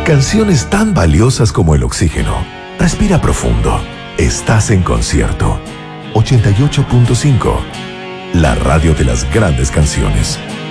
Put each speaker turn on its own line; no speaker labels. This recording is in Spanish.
Canciones tan valiosas como el oxígeno. Respira profundo. Estás en concierto. 88.5. La radio de las grandes canciones.